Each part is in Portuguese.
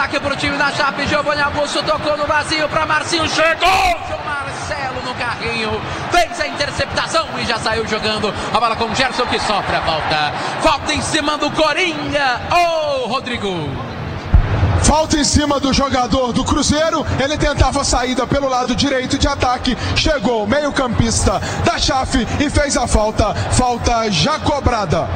contra-ataque pro time da Chape. Giovanni Augusto tocou no vazio para Marcinho. Chegou Marcelo no carrinho. Fez a interceptação e já saiu jogando. A bola com o Gerson que sofre a falta. Falta em cima do Coringa. Rodrigo. Falta em cima do jogador do Cruzeiro. Ele tentava a saída pelo lado direito de ataque. Chegou o meio-campista da Chape e fez a falta. Falta já cobrada.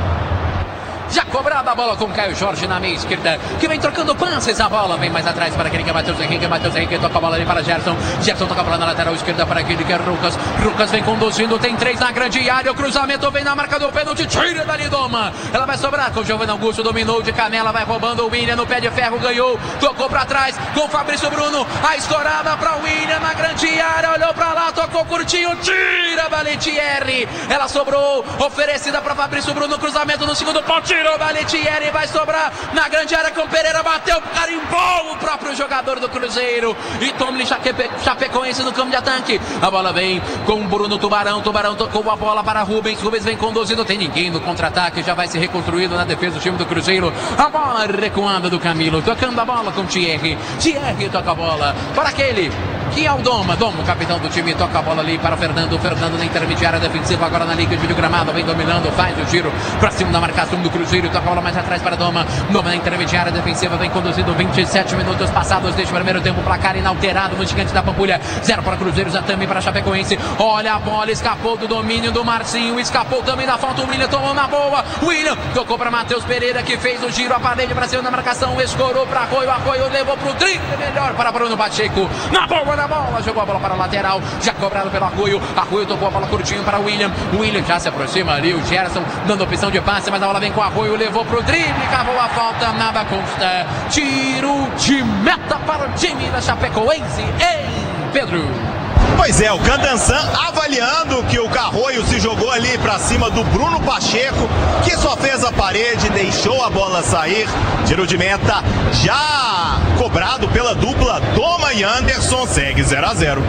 Já cobrada a bola com Caio Jorge na meia esquerda, que vem trocando passes. A bola vem mais atrás para aquele que é Matheus Henrique. Matheus Henrique toca a bola ali para Gerson. Gerson toca a bola na lateral esquerda para aquele que é Lucas. Lucas vem conduzindo, tem 3 na grande área. O cruzamento vem na marca do pênalti, tira dali Doma. Ela vai sobrar com o Giovanni Augusto, dominou de canela, vai roubando o William no pé de ferro, ganhou, tocou para trás com o Fabrício Bruno. A escorada para o William na grande área, olhou para lá, tocou curtinho, tira Valentieri. Ela sobrou, oferecida para Fabrício Bruno, cruzamento no segundo pau, tirou Valentieri, vai sobrar na grande área com Pereira, bateu, carimbou o próprio jogador do Cruzeiro e Tomlin Chapecoense no campo de ataque. A bola vem com o Bruno Tubarão tocou a bola para Rubens vem conduzindo, tem ninguém no contra-ataque, já vai se reconstruindo na defesa do time do Cruzeiro. A bola recuada do Camilo, tocando a bola com Thierry toca a bola para aquele que é o Doma, o capitão do time, toca a bola ali para o Fernando na intermediária defensiva, agora na liga de gramado, vem dominando, faz o giro para cima da marcação do Cruzeiro, toca a bola mais atrás para Doma na intermediária defensiva, vem conduzindo, 27 minutos passados deste primeiro tempo, placar inalterado no Gigante da Pampulha, 0 para Cruzeiro, Zatami para Chapecoense. Olha a bola, escapou do domínio do Marcinho, escapou também da falta, o William tomou na boa, William tocou para Matheus Pereira, que fez o giro, a parede para cima da marcação, escorou para Arroio levou para o drible, melhor para Bruno Pacheco, na bola, jogou a bola para a lateral, já cobrado pelo Arroio tocou a bola curtinho para o William já se aproxima ali, o Gerson dando opção de passe, mas a bola vem com o Arroio, levou para o drible, cavou a falta, nada consta, tiro de meta para o time da Chapecoense em Pedro. Pois é, o Candansan avaliando que o Carroio se jogou ali para cima do Bruno Pacheco, que só fez a parede, deixou a bola sair. Tiro de meta já cobrado pela dupla Doma e Anderson, segue 0-0.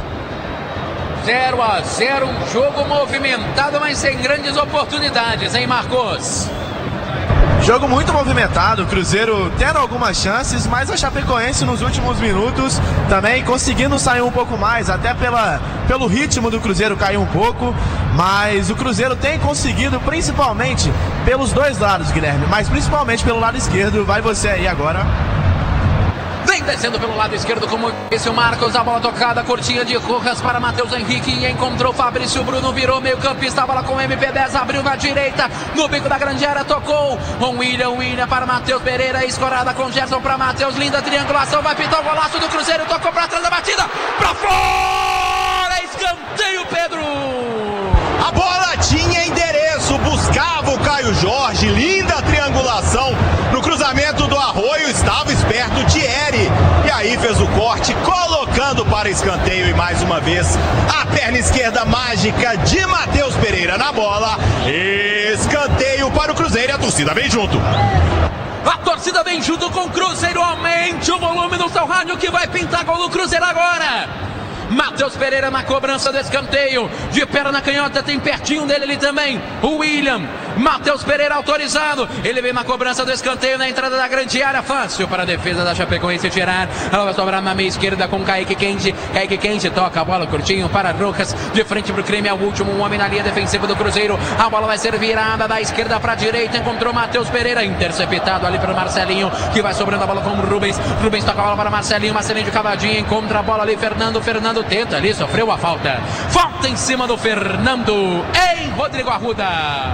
0-0, um jogo movimentado, mas sem grandes oportunidades, hein, Marcos? Jogo muito movimentado, o Cruzeiro tendo algumas chances, mas a Chapecoense nos últimos minutos também conseguindo sair um pouco mais, até pelo ritmo do Cruzeiro caiu um pouco, mas o Cruzeiro tem conseguido principalmente pelos dois lados, Guilherme, mas principalmente pelo lado esquerdo. Vai você aí agora. Vem descendo pelo lado esquerdo, como disse o Marcos, a bola tocada, curtinha de Rojas para Matheus Henrique, e encontrou Fabrício Bruno, virou meio campista, a bola com o MP10, abriu na direita, no bico da grande área, tocou com William para Matheus Pereira, escorada com Gerson para Matheus, linda triangulação, vai pintar o golaço do Cruzeiro, tocou para trás da batida, para fora, escanteio, Pedro! A bola tinha endereço, buscava o Caio Jorge, linda triangulação, no cruzamento do Arroio, estava esperto o Thierry, e aí fez o corte, colocando para escanteio, e mais uma vez, a perna esquerda mágica de Matheus Pereira na bola, escanteio para o Cruzeiro, e a torcida vem junto. A torcida vem junto com o Cruzeiro, aumente o volume do seu rádio que vai pintar gol do Cruzeiro agora. Matheus Pereira na cobrança do escanteio, de perna canhota, tem pertinho dele ali também o William. Matheus Pereira autorizado, ele vem na cobrança do escanteio na entrada da grande área, fácil para a defesa da Chapecoense tirar. Ela vai sobrar na meia esquerda com Kaique Kenji toca a bola curtinho para Rojas, de frente para o crime, é o último homem na linha defensiva do Cruzeiro. A bola vai ser virada da esquerda para a direita, encontrou Matheus Pereira, interceptado ali para o Marcelinho, que vai sobrando a bola com o Rubens toca a bola para Marcelinho de cavadinha, encontra a bola ali, Fernando tenta ali, sofreu a falta em cima do Fernando, em Rodrigo Arruda.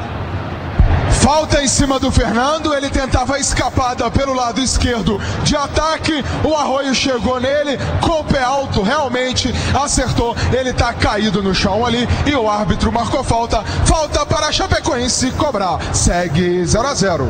Falta em cima do Fernando, ele tentava a escapada pelo lado esquerdo de ataque, o Arroio chegou nele com o pé alto, realmente acertou, ele tá caído no chão ali e o árbitro marcou falta para a Chapecoense cobrar, segue 0-0.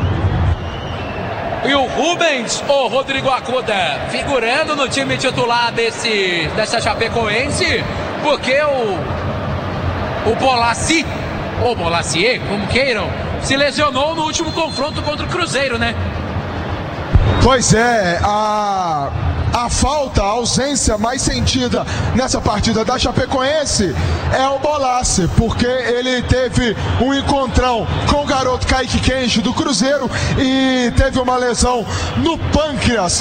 E o Rubens, o Rodrigo Arruda, figurando no time titular dessa Chapecoense, porque o Bolassi, ou Bolassier, como queiram, se lesionou no último confronto contra o Cruzeiro, né? Pois é, a falta, a ausência mais sentida nessa partida da Chapecoense é o Bolassi, porque ele teve um encontrão com o garoto Kaique Kenji do Cruzeiro e teve uma lesão no pâncreas.